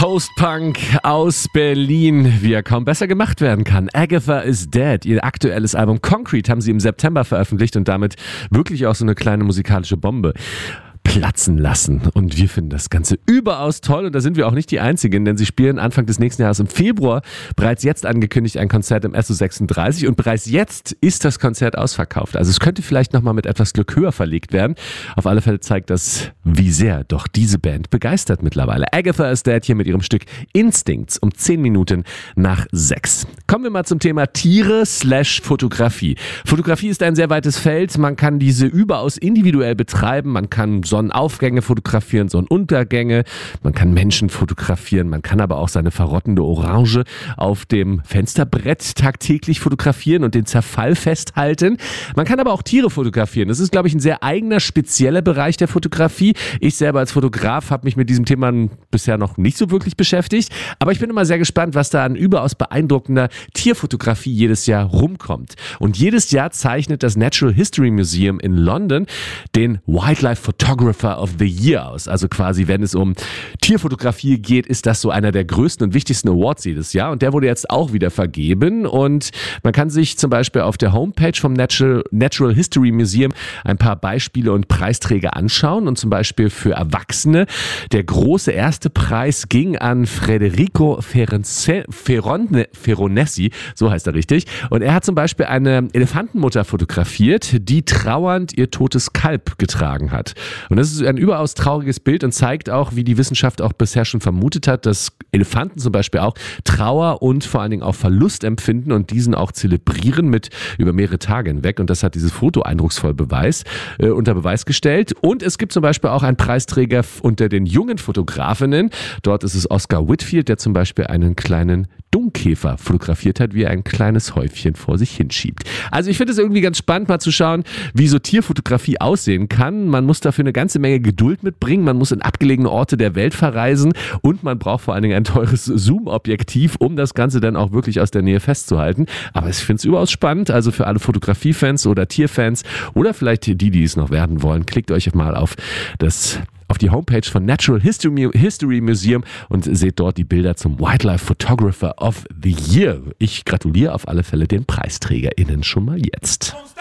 Post-Punk aus Berlin, wie er kaum besser gemacht werden kann. Agatha is Dead. Ihr aktuelles Album Concrete haben sie im September veröffentlicht und damit wirklich auch so eine kleine musikalische Bombe platzen lassen. Und wir finden das Ganze überaus toll und da sind wir auch nicht die Einzigen, denn sie spielen Anfang des nächsten Jahres im Februar bereits jetzt angekündigt ein Konzert im SO36 und bereits jetzt ist das Konzert ausverkauft. Also es könnte vielleicht nochmal mit etwas Glück höher verlegt werden. Auf alle Fälle zeigt das, wie sehr doch diese Band begeistert mittlerweile. Agatha is Dead hier mit ihrem Stück Instincts um 10 Minuten nach 6. Kommen wir mal zum Thema Tiere/Fotografie. Fotografie ist ein sehr weites Feld. Man kann diese überaus individuell betreiben. Man kann Sonnenaufgänge fotografieren, Sonnenuntergänge. Man kann Menschen fotografieren. Man kann aber auch seine verrottende Orange auf dem Fensterbrett tagtäglich fotografieren und den Zerfall festhalten. Man kann aber auch Tiere fotografieren. Das ist, glaube ich, ein sehr eigener, spezieller Bereich der Fotografie. Ich selber als Fotograf habe mich mit diesem Thema bisher noch nicht so wirklich beschäftigt. Aber ich bin immer sehr gespannt, was da an überaus beeindruckender Tierfotografie jedes Jahr rumkommt. Und jedes Jahr zeichnet das Natural History Museum in London den Wildlife Photographer of the Year aus. Also quasi, wenn es um Tierfotografie geht, ist das so einer der größten und wichtigsten Awards jedes Jahr. Und der wurde jetzt auch wieder vergeben. Und man kann sich zum Beispiel auf der Homepage vom Natural History Museum ein paar Beispiele und Preisträger anschauen. Und zum Beispiel für Erwachsene. Der große erste Preis ging an Federico Veronesi, so heißt er richtig. Und er hat zum Beispiel eine Elefantenmutter fotografiert, die trauernd ihr totes Kalb getragen hat. Und das ist ein überaus trauriges Bild und zeigt auch, wie die Wissenschaft auch bisher schon vermutet hat, dass Elefanten zum Beispiel auch Trauer und vor allen Dingen auch Verlust empfinden und diesen auch zelebrieren mit über mehrere Tage hinweg. Und das hat dieses Foto eindrucksvoll unter Beweis gestellt. Und es gibt zum Beispiel auch einen Preisträger unter den jungen Fotografinnen. Dort ist es Oscar Whitfield, der zum Beispiel einen kleinen Dung-Käfer fotografiert hat, wie er ein kleines Häufchen vor sich hinschiebt. Also ich finde es irgendwie ganz spannend, mal zu schauen, wie so Tierfotografie aussehen kann. Man muss dafür eine ganze Menge Geduld mitbringen, man muss in abgelegene Orte der Welt verreisen und man braucht vor allen Dingen ein teures Zoom-Objektiv, um das Ganze dann auch wirklich aus der Nähe festzuhalten. Aber ich finde es überaus spannend, also für alle Fotografiefans oder Tierfans oder vielleicht die es noch werden wollen, klickt euch mal auf die Homepage von Natural History Museum und seht dort die Bilder zum Wildlife Photographer of the Year. Ich gratuliere auf alle Fälle den PreisträgerInnen schon mal jetzt.